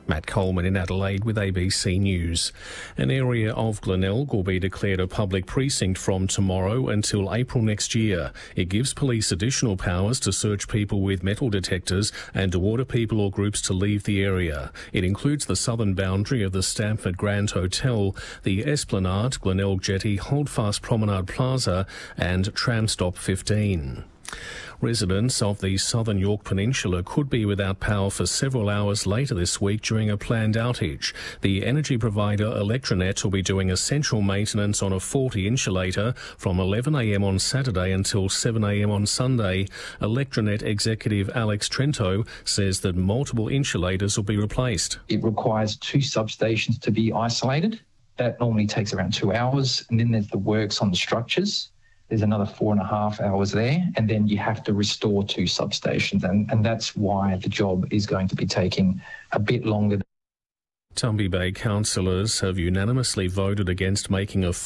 Matt Coleman in Adelaide with ABC News. An area of Glenelg will be declared a public precinct from tomorrow until April next year. It gives police additional powers to search people with metal detectors and to order people or groups to leave the area. It includes the southern boundary of the Stamford Grand Hotel, the Esplanade, Glenelg Jetty, Holdfast Promenade Plaza and Tram Stop 15. Residents of the southern Yorke Peninsula could be without power for several hours later this week during a planned outage. The energy provider Electranet will be doing essential maintenance on a faulty insulator from 11 a.m. on Saturday until 7 a.m. on Sunday. Electranet executive Alex Trento says that multiple insulators will be replaced. It requires 2 substations to be isolated. That normally takes around 2 hours. And then there's the works on the structures. There's another 4.5 hours there, and then you have to restore 2 substations, and that's why the job is going to be taking a bit longer. Tumby Bay councillors have unanimously voted against making a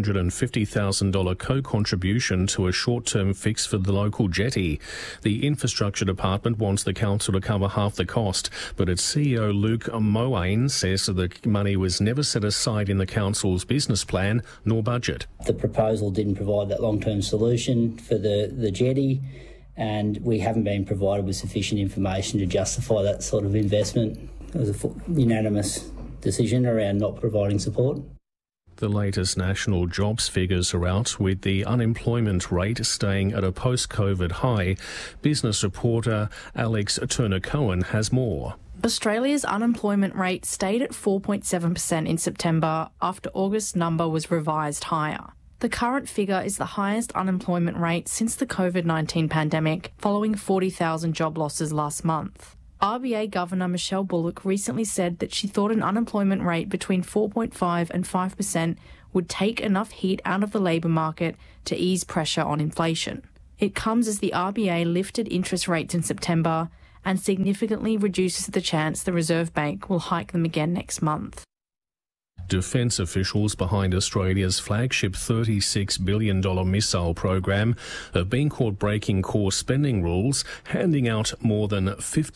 $450,000 co-contribution to a short-term fix for the local jetty. The Infrastructure Department wants the council to cover half the cost, but its CEO Luke Moane says that the money was never set aside in the council's business plan nor budget. The proposal didn't provide that long-term solution for the jetty, and we haven't been provided with sufficient information to justify that sort of investment. It was a unanimous decision around not providing support. The latest national jobs figures are out, with the unemployment rate staying at a post-COVID high. Business reporter Alex Turner-Cohen has more. Australia's unemployment rate stayed at 4.7% in September after August's number was revised higher. The current figure is the highest unemployment rate since the COVID-19 pandemic, following 40,000 job losses last month. RBA Governor Michelle Bullock recently said that she thought an unemployment rate between 4.5% and 5% would take enough heat out of the labour market to ease pressure on inflation. It comes as the RBA lifted interest rates in September and significantly reduces the chance the Reserve Bank will hike them again next month. Defence officials behind Australia's flagship $36 billion missile program have been caught breaking core spending rules, handing out more than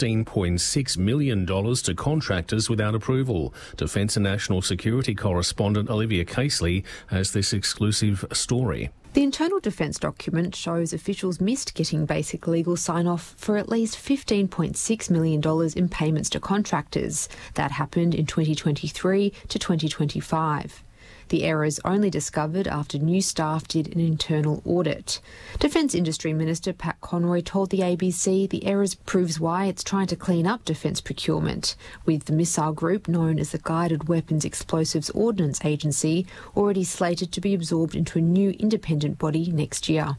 $15.6 million to contractors without approval. Defence and National Security correspondent Olivia Casely has this exclusive story. The internal defence document shows officials missed getting basic legal sign-off for at least $15.6 million in payments to contractors. That happened in 2023 to 2025. The errors only discovered after new staff did an internal audit. Defence Industry Minister Pat Conroy told the ABC the errors proves why it's trying to clean up defence procurement, with the missile group known as the Guided Weapons Explosives Ordnance Agency already slated to be absorbed into a new independent body next year.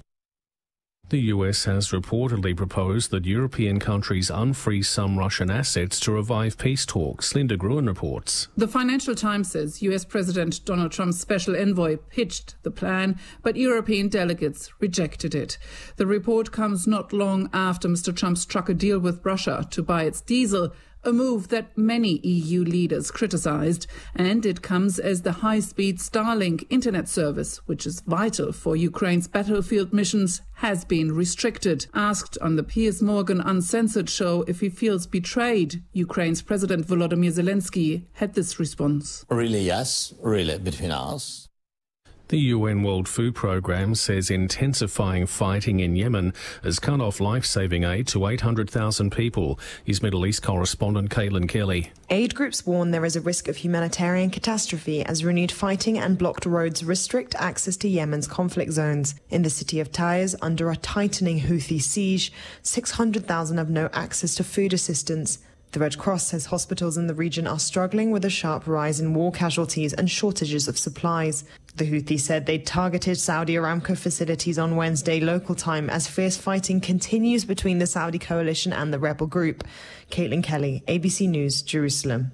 The US has reportedly proposed that European countries unfreeze some Russian assets to revive peace talks. Linda Gruen reports. The Financial Times says US President Donald Trump's special envoy pitched the plan, but European delegates rejected it. The report comes not long after Mr. Trump struck a deal with Russia to buy its diesel, a move that many EU leaders criticised, and it comes as the high-speed Starlink internet service, which is vital for Ukraine's battlefield missions, has been restricted. Asked on the Piers Morgan Uncensored show if he feels betrayed, Ukraine's President Volodymyr Zelensky had this response. Really, yes. Really, between us. The UN World Food Programme says intensifying fighting in Yemen has cut off life-saving aid to 800,000 people. His Middle East correspondent Caitlin Kelly. Aid groups warn there is a risk of humanitarian catastrophe as renewed fighting and blocked roads restrict access to Yemen's conflict zones. In the city of Taiz, under a tightening Houthi siege, 600,000 have no access to food assistance. The Red Cross says hospitals in the region are struggling with a sharp rise in war casualties and shortages of supplies. The Houthi said they targeted Saudi Aramco facilities on Wednesday local time as fierce fighting continues between the Saudi coalition and the rebel group. Caitlin Kelly, ABC News, Jerusalem.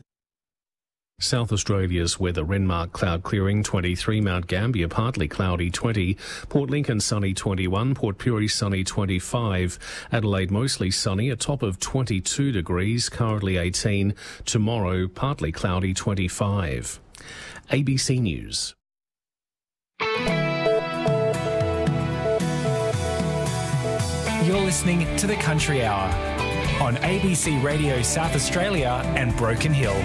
South Australia's weather: Renmark cloud clearing 23, Mount Gambier partly cloudy 20, Port Lincoln sunny 21, Port Pirie sunny 25, Adelaide mostly sunny, a top of 22 degrees, currently 18, tomorrow partly cloudy 25. ABC News. You're listening to The Country Hour on ABC Radio South Australia and Broken Hill.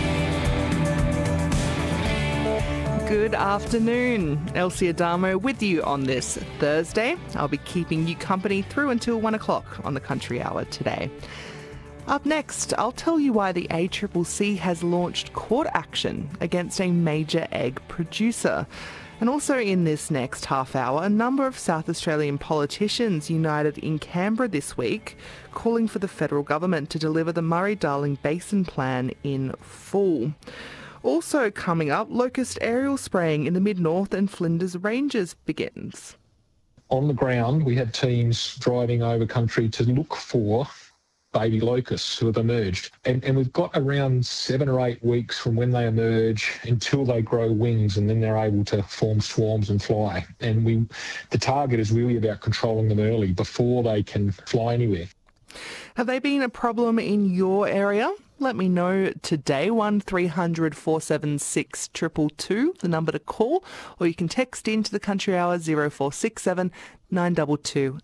Good afternoon. Elsie Adamo with you on this Thursday. I'll be keeping you company through until 1 o'clock on the Country Hour today. Up next, I'll tell you why the ACCC has launched court action against a major egg producer. And also in this next half hour, a number of South Australian politicians united in Canberra this week, calling for the federal government to deliver the Murray-Darling Basin Plan in full. Also coming up, locust aerial spraying in the Mid-North and Flinders Ranges begins. On the ground, we had teams driving over country to look for baby locusts who have emerged. And we've got around 7 or 8 weeks from when they emerge until they grow wings, and then they're able to form swarms and fly. And the target is really about controlling them early before they can fly anywhere. Have they been a problem in your area? Let me know today, 1300 476 222, the number to call, or you can text into the Country Hour 0467 922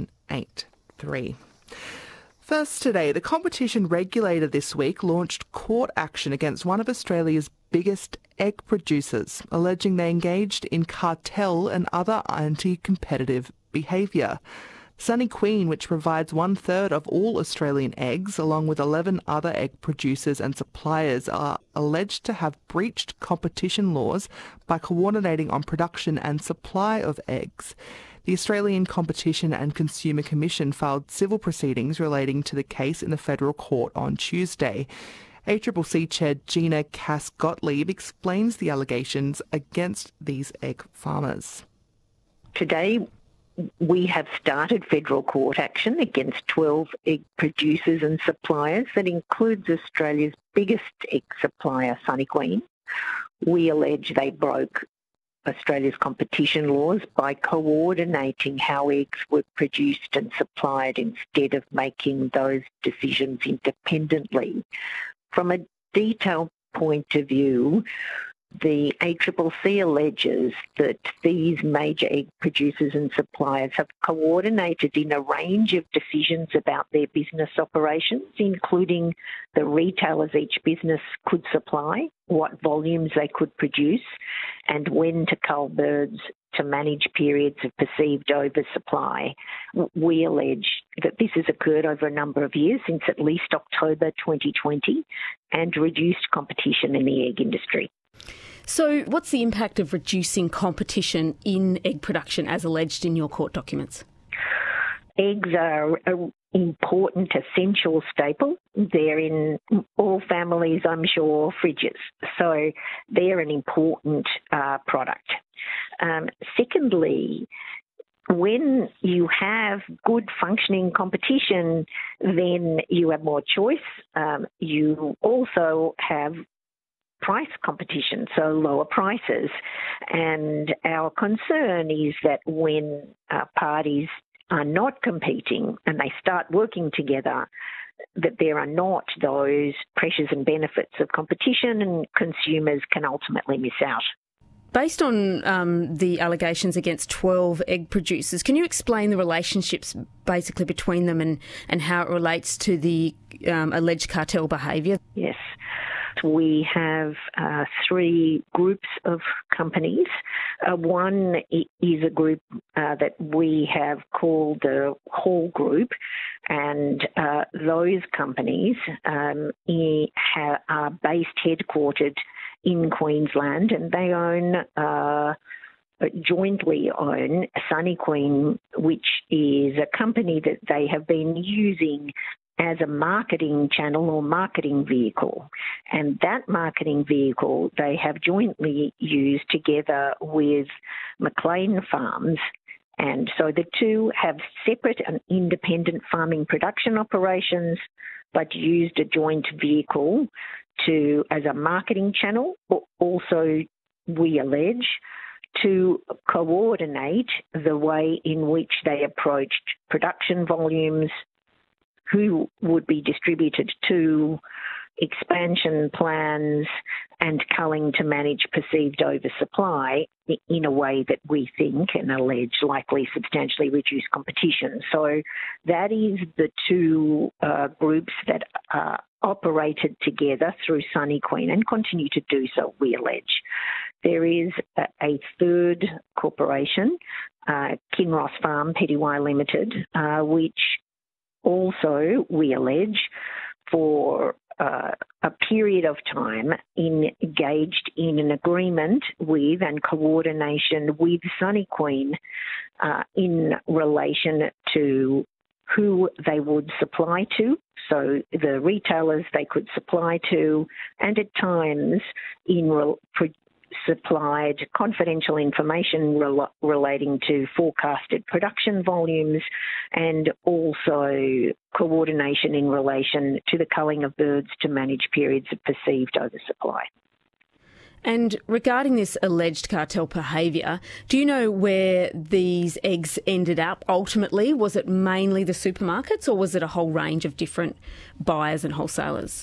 783. First today, the competition regulator this week launched court action against one of Australia's biggest egg producers, alleging they engaged in cartel and other anti-competitive behaviour. Sunny Queen, which provides 1/3 of all Australian eggs, along with 11 other egg producers and suppliers, are alleged to have breached competition laws by coordinating on production and supply of eggs. The Australian Competition and Consumer Commission filed civil proceedings relating to the case in the federal court on Tuesday. ACCC Chair Gina Cass-Gottlieb explains the allegations against these egg farmers. Today, we have started federal court action against 12 egg producers and suppliers. That includes Australia's biggest egg supplier, Sunny Queen. We allege they broke Australia's competition laws by coordinating how eggs were produced and supplied instead of making those decisions independently. From a detailed point of view, the ACCC alleges that these major egg producers and suppliers have coordinated in a range of decisions about their business operations, including the retailers each business could supply, what volumes they could produce, and when to cull birds to manage periods of perceived oversupply. We allege that this has occurred over a number of years, since at least October 2020, and reduced competition in the egg industry. So what's the impact of reducing competition in egg production as alleged in your court documents? Eggs are an important, essential staple. They're in all families, I'm sure, fridges. So they're an important product. Secondly, when you have good functioning competition, then you have more choice. You also have price competition, so lower prices. And our concern is that when parties are not competing and they start working together, that there are not those pressures and benefits of competition, and consumers can ultimately miss out. Based on the allegations against 12 egg producers, can you explain the relationships basically between them and how it relates to the alleged cartel behaviour? Yes. We have 3 groups of companies. One is a group that we have called the Hall Group, and those companies are headquartered in Queensland, and they jointly own Sunny Queen, which is a company that they have been using as a marketing channel or marketing vehicle. And that marketing vehicle they have jointly used together with Maclean Farms. And so the two have separate and independent farming production operations, but used a joint vehicle as a marketing channel, but also, we allege, to coordinate the way in which they approached production volumes, who would be distributed to, expansion plans and culling to manage perceived oversupply in a way that we think and allege likely substantially reduce competition. So that is the two groups that operated together through Sunny Queen and continue to do so, we allege. There is a third corporation, Kinross Farm Pty Limited, which also, we allege, for a period of time engaged in an agreement with and coordination with Sunny Queen in relation to who they would supply to, so the retailers they could supply to, and at times supplied confidential information relating to forecasted production volumes and also coordination in relation to the culling of birds to manage periods of perceived oversupply. And regarding this alleged cartel behaviour, do you know where these eggs ended up ultimately? Was it mainly the supermarkets or was it a whole range of different buyers and wholesalers?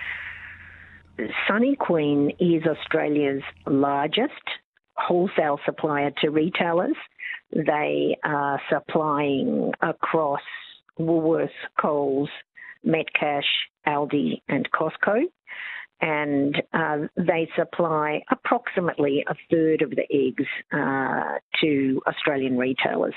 Sunny Queen is Australia's largest wholesale supplier to retailers. They are supplying across Woolworths, Coles, Metcash, Aldi and Costco. And they supply approximately a third of the eggs to Australian retailers.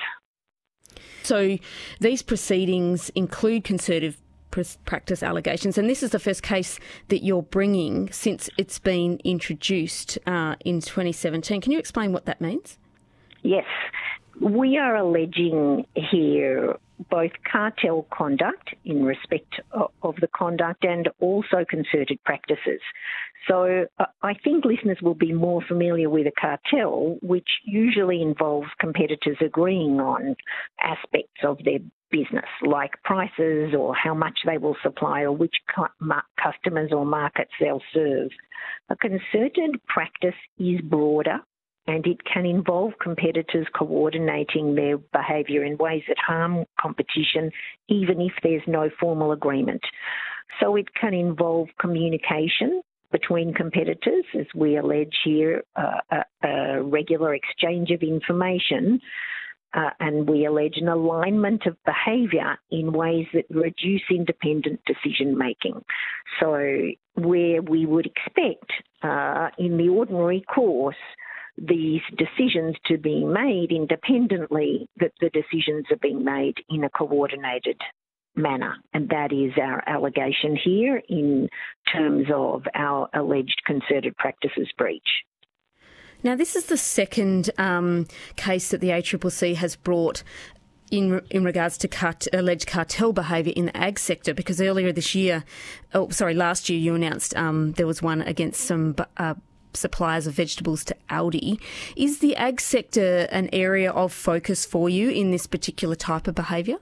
So these proceedings include concerted practice allegations, and this is the first case that you're bringing since it's been introduced in 2017. Can you explain what that means? Yes. We are alleging here both cartel conduct in respect of the conduct and also concerted practices. So I think listeners will be more familiar with a cartel, which usually involves competitors agreeing on aspects of their business, like prices or how much they will supply or which customers or markets they'll serve. A concerted practice is broader, and it can involve competitors coordinating their behaviour in ways that harm competition, even if there's no formal agreement. So it can involve communication between competitors, as we allege here, a regular exchange of information, and we allege an alignment of behaviour in ways that reduce independent decision-making. So where we would expect, in the ordinary course, these decisions to be made independently, that the decisions are being made in a coordinated manner. And that is our allegation here in terms of our alleged concerted practices breach. Now, this is the second case that the ACCC has brought in regards to alleged cartel behaviour in the ag sector, because last year you announced there was one against some suppliers of vegetables to Aldi. Is the ag sector an area of focus for you in this particular type of behaviour?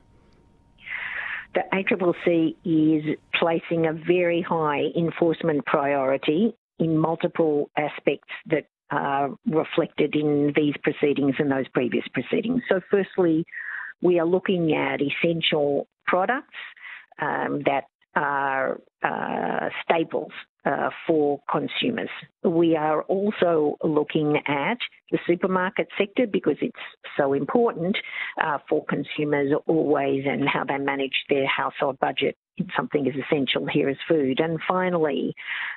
The ACCC is placing a very high enforcement priority in multiple aspects that are reflected in these proceedings and those previous proceedings. So firstly, we are looking at essential products that are staples for consumers. We are also looking at the supermarket sector because it's so important for consumers always and how they manage their household budget. It's something as essential here as food. And finally,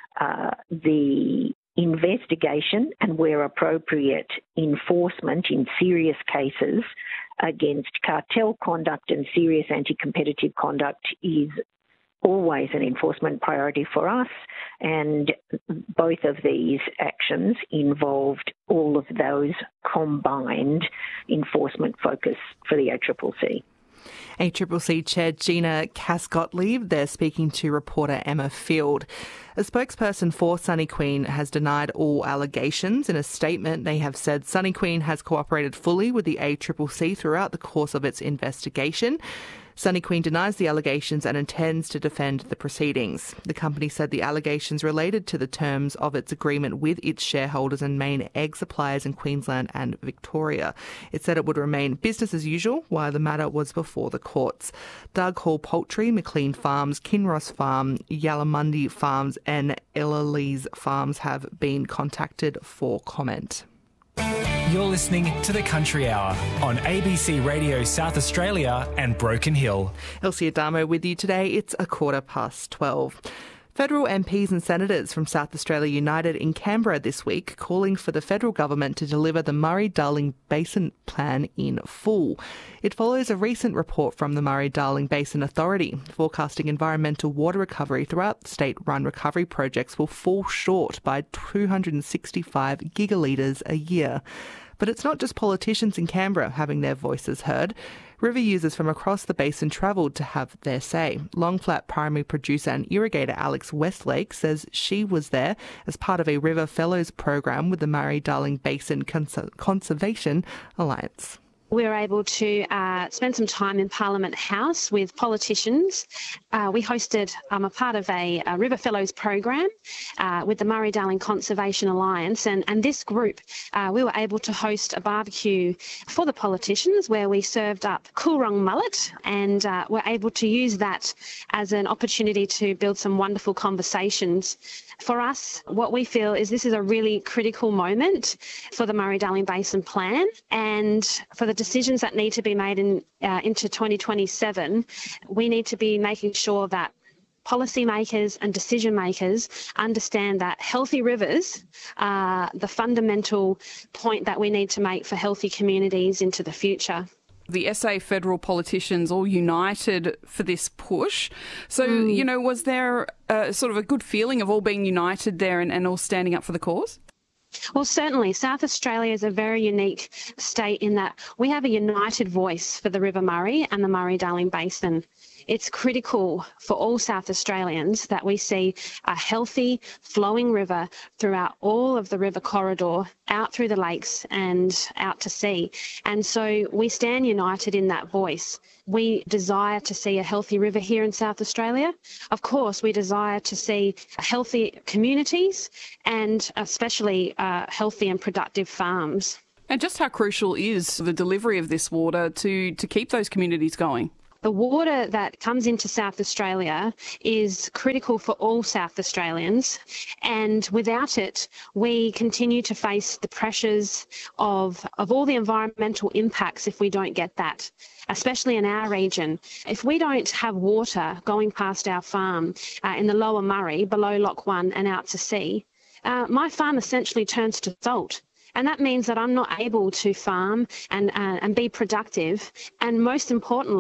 the investigation and, where appropriate, enforcement in serious cases against cartel conduct and serious anti-competitive conduct is always an enforcement priority for us, and both of these actions involved all of those combined enforcement focus for the ACCC. ACCC Chair Gina Cass-Gottlieb there speaking to reporter Emma Field. A spokesperson for Sunny Queen has denied all allegations. In a statement, they have said Sunny Queen has cooperated fully with the ACCC throughout the course of its investigation. Sunny Queen denies the allegations and intends to defend the proceedings. The company said the allegations related to the terms of its agreement with its shareholders and main egg suppliers in Queensland and Victoria. It said it would remain business as usual while the matter was before the courts. Doug Hall Poultry, McLean Farms, Kinross Farm, Yalamundi Farms and Elalise Farms have been contacted for comment. You're listening to The Country Hour on ABC Radio South Australia and Broken Hill. Elsie Adamo with you today. It's 12:15. Federal MPs and senators from South Australia united in Canberra this week, calling for the federal government to deliver the Murray-Darling Basin Plan in full. It follows a recent report from the Murray-Darling Basin Authority, forecasting environmental water recovery throughout state-run recovery projects will fall short by 265 gigalitres a year. But it's not just politicians in Canberra having their voices heard. River users from across the basin travelled to have their say. Longflat primary producer and irrigator Alex Westlake says she was there as part of a River Fellows program with the Murray-Darling Basin Conservation Alliance. We were able to spend some time in Parliament House with politicians. We hosted a part of a River Fellows program with the Murray-Darling Conservation Alliance. And this group, we were able to host a barbecue for the politicians where we served up Coorong mullet and were able to use that as an opportunity to build some wonderful conversations. For us, what we feel is this is a really critical moment for the Murray-Darling Basin Plan and for the decisions that need to be made into 2027. We need to be making sure that policymakers and decision makers understand that healthy rivers are the fundamental point that we need to make for healthy communities into the future. The SA federal politicians all united for this push. So, was there sort of a good feeling of all being united there and all standing up for the cause? Well, certainly. South Australia is a very unique state in that we have a united voice for the River Murray and the Murray-Darling Basin. It's critical for all South Australians that we see a healthy, flowing river throughout all of the river corridor, out through the lakes and out to sea. And so we stand united in that voice. We desire to see a healthy river here in South Australia. Of course, we desire to see healthy communities and especially healthy and productive farms. And just how crucial is the delivery of this water to keep those communities going? The water that comes into South Australia is critical for all South Australians, and without it, we continue to face the pressures of all the environmental impacts if we don't get that, especially in our region. If we don't have water going past our farm in the Lower Murray, below Lock 1 and out to sea, my farm essentially turns to salt. And that means that I'm not able to farm and be productive. And most importantly,